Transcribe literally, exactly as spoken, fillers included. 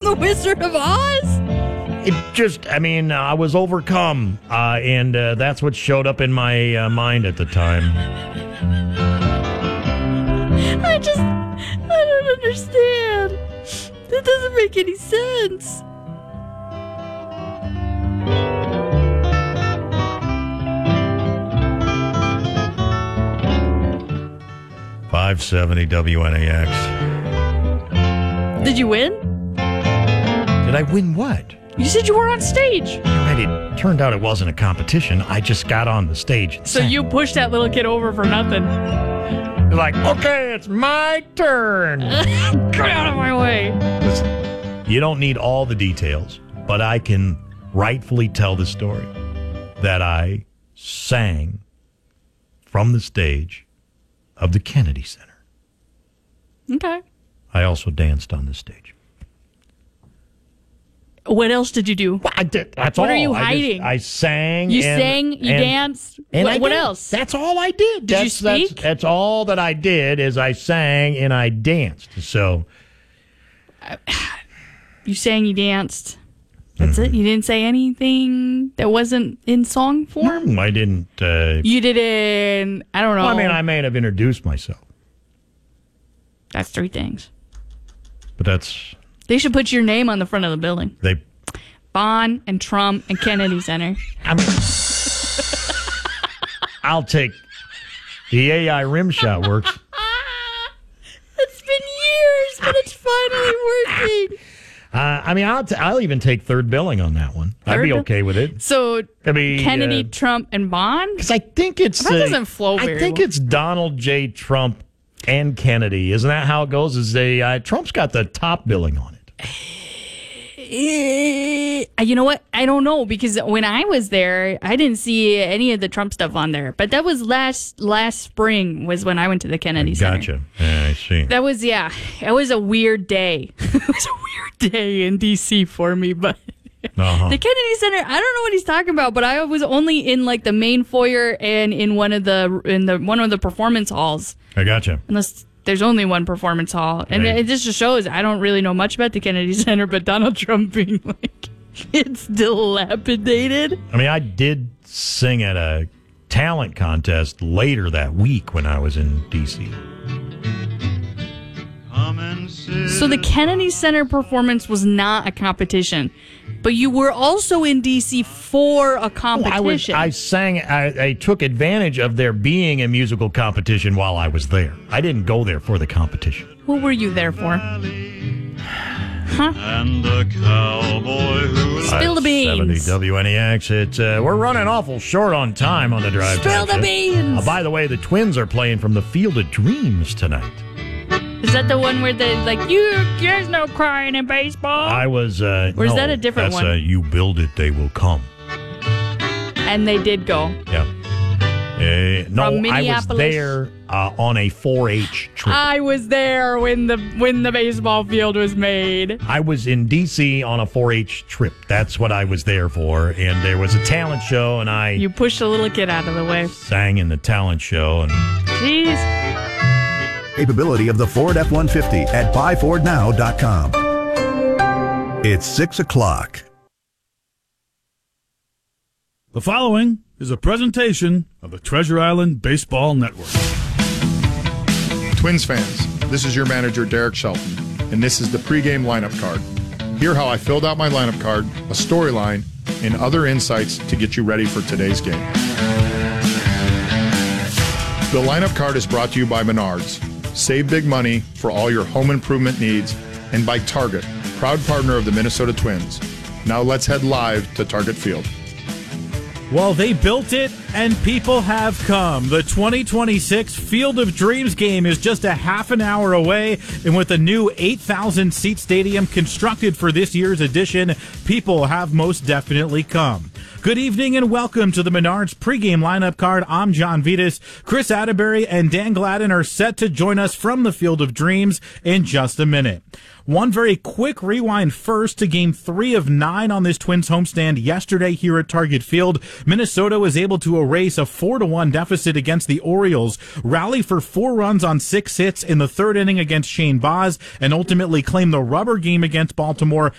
The Wizard of Oz? It just, I mean, I was overcome, uh, and uh, that's what showed up in my uh, mind at the time. I just, I don't understand. That doesn't make any sense. five seventy W N A X. Did you win? Did I win what? You said you were on stage. Right, it turned out it wasn't a competition. I just got on the stage. And So sang. you pushed that little kid over for nothing. You're like, okay, it's my turn. Get out of my way. Listen, you don't need all the details, but I can rightfully tell the story that I sang from the stage of the Kennedy Center. Okay. I also danced on the stage. What else did you do? Well, I did. That's What all. are you I just- hiding? I sang. You and, sang, you and, danced. And what I what did. else? That's all I did. Did you that's, speak? That's, that's all that I did is I sang and I danced. So You sang, you danced. That's it? You didn't say anything that wasn't in song form? I didn't. Uh, You did it in, I don't know. well, I mean, I may have introduced myself, That's three things. but that's They should put your name on the front of the building. they. Bond and Trump and Kennedy Center. I mean, I'll take the A I rim shot works. It's been years, but it's finally working. Uh, I mean, I'll t- I'll even take third billing on that one. I'd Third be bill- okay with it. So I mean, Kennedy, uh, Trump, and Bond? Because I think it's That uh, doesn't flow I very think well. it's Donald J. Trump and Kennedy. Isn't that how it goes? Is they uh, Trump's got the top billing on it. Eh, You know what? I don't know because when I was there, I didn't see any of the Trump stuff on there. But that was last last spring was when I went to the Kennedy Center. Gotcha. Yeah, I see. That was yeah. It was a weird day. It was a weird day in D C for me, but. Uh-huh. The Kennedy Center, I don't know what he's talking about, but I was only in like the main foyer and in one of the in the one of the performance halls. I gotcha. Unless there's only one performance hall. And Right. it just shows I don't really know much about the Kennedy Center, but Donald Trump being like, it's dilapidated. I mean, I did sing at a talent contest later that week when I was in D C. So the Kennedy Center performance was not a competition, but you were also in D C for a competition. I was. I sang. I, I took advantage of there being a musical competition while I was there. I didn't go there for the competition. What were you there for? Huh? And the cowboy who Spill the beans. seventy W N E X. It's, uh, we're running awful short on time on the drive. Spill the Time. beans. Uh, by the way, the Twins are playing from the Field of Dreams tonight. Is that the one where they like you? There's no crying in baseball. I was. Uh, Or is no, that a different that's, one? Uh, you build it, they will come. And they did go. Yeah. Uh, no, From I was Minneapolis? there uh, on a four H trip. I was there when the when the baseball field was made. I was in D C on a four H trip. That's what I was there for. And there was a talent show, and I You pushed a little kid out of the way. sang in the talent show. And Jeez. Capability of the Ford F one fifty at buy ford now dot com. It's six o'clock. The following is a presentation of the Treasure Island Baseball Network. Twins fans, this is your manager, Derek Shelton, and this is the pregame lineup card. Hear how I filled out my lineup card, a storyline, and other insights to get you ready for today's game. The lineup card is brought to you by Menards. Save big money for all your home improvement needs, and by Target, proud partner of the Minnesota Twins. Now let's head live to Target Field. Well, they built it, and people have come. The twenty twenty-six Field of Dreams game is just a half an hour away, and with a new eight thousand seat stadium constructed for this year's edition, people have most definitely come. Good evening and welcome to the Menards pregame lineup card. I'm John Vitas. Chris Atterbury and Dan Gladden are set to join us from the Field of Dreams in just a minute. One very quick rewind first to game three of nine on this Twins homestand yesterday here at Target Field. Minnesota was able to erase a four to one deficit against the Orioles, rally for four runs on six hits in the third inning against Shane Baz, and ultimately claim the rubber game against Baltimore